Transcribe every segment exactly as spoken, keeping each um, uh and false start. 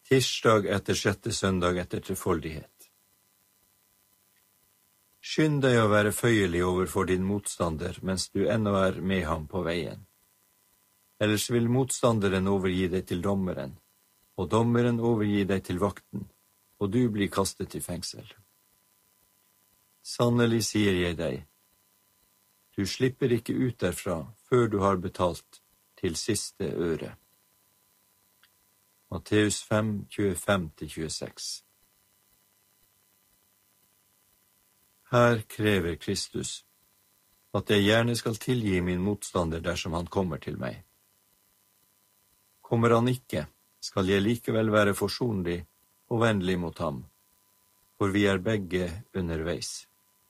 Tirsdag etter sjette søndag etter trefoldighet. Skynd deg å være føyelig overfor din motstander mens du ennå er med ham på veien. Ellers vil motstanderen overgi deg til dommeren, og dommeren overgi deg til vakten, og du blir kastet i fengsel. Sannelig sier jeg deg, du slipper ikke ut derfra før du har betalt til siste øre. Matteus fem, tjuefem til tjueseks. Her krever Kristus at jeg gjerne skal tilgi min motstander dersom han kommer til meg. Kommer han ikke, skal jeg likevel være forsonlig og vennlig mot ham, for vi er begge underveis.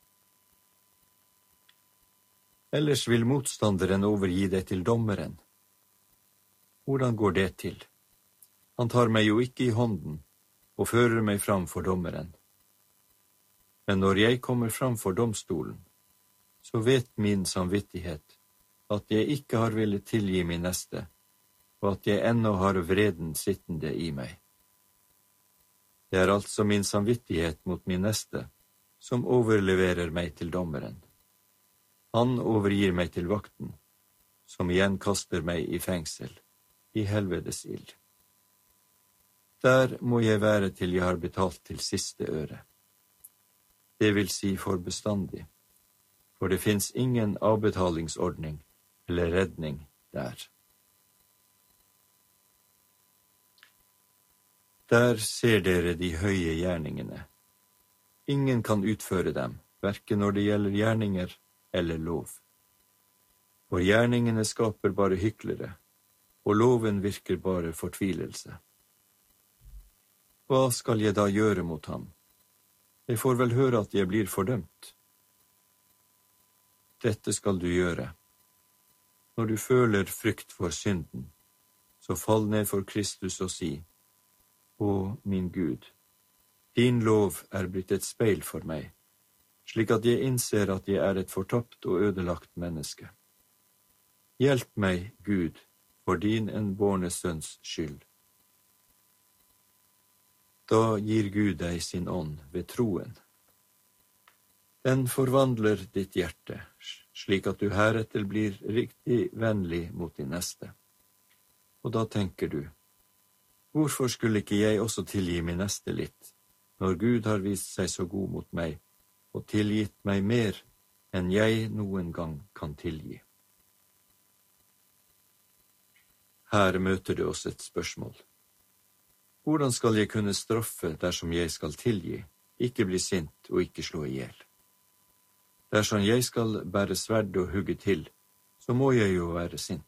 Ellers vil motstanderen overgi deg til dommeren. Hvordan går det til? Han tar meg jo ikke i hånden og fører meg fram for dommeren. Men når jeg kommer fram for domstolen, så vet min samvittighet at jeg ikke har villet tilgi min neste, og at jeg ennå har vreden sittende i meg. Det er altså min samvittighet mot min neste som overleverer meg til dommeren. Han overgir meg til vakten, som igjen kaster meg i fengsel, i helvetes ild. Der må jeg være til jeg har betalt til siste øre. Det vil si for bestandig, for det finnes ingen avbetalingsordning eller redning der. Der ser dere de høye gjerningene. Ingen kan utføre dem, hverken når det gjelder gjerninger eller lov. For gjerningene skaper bare hyklere, og loven virker bare fortvilelse. Hva skal jeg da gjøre mot ham? Jeg får vel høre at jeg blir fordømt. Dette skal du gjøre. Når du føler frykt for synden, så fall ned for Kristus og si, Å, min Gud, din lov er blitt et speil for meg, slik at jeg innser at jeg er et fortapt og ødelagt menneske. Hjelp meg, Gud, for din enbårne sønns skyld. Da gir Gud deg sin ånd ved troen. Den forvandler ditt hjerte, slik at du heretter blir riktig vennlig mot din neste. Og da tenker du, hvorfor skulle ikke jeg også tilgi min neste litt, når Gud har vist seg så god mot meg, og tilgitt meg mer enn jeg noen gang kan tilgi? Her møter det oss et spørsmål. Hvordan skal jeg kunne straffe dersom jeg skal tilgi, ikke bli sint og ikke slå ihjel? Dersom jeg skal bære sverd og hugge til, så må jeg jo være sint.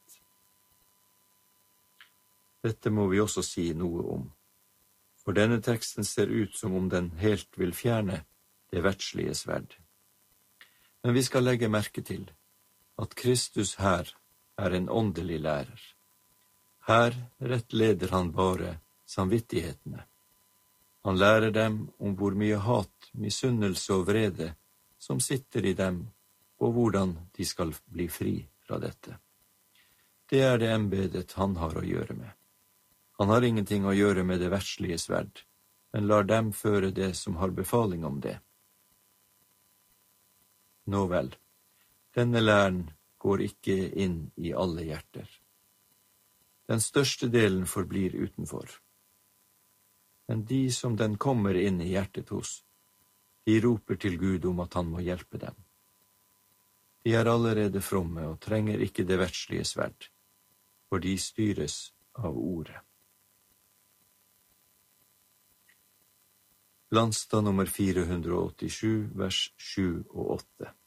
Dette må vi også si noe om, for denne teksten ser ut som om den helt vil fjerne det verdslige sverd. Men vi skal legge merke til at Kristus her er en åndelig lærer. Her rettleder han bare samvittighetene. Han lærer dem om hvor mye hat, misunnelse og vrede som sitter i dem, og hvordan de skal bli fri fra dette. Det er det embedet han har å gjøre med. Han har ingenting å gjøre med det verdslige sverd, men lar dem føre det som har befaling om det. Nå vel, denne læren går ikke inn i alle hjerter. Den største delen forblir utenfor. Men de som den kommer inn i hjertet hos, de roper til Gud om at han må hjelpe dem. De er allerede fromme og trenger ikke det verdslige sverd, for de styres av ordet. Landstad nummer fire hundre og åttisju, vers sju og åtte.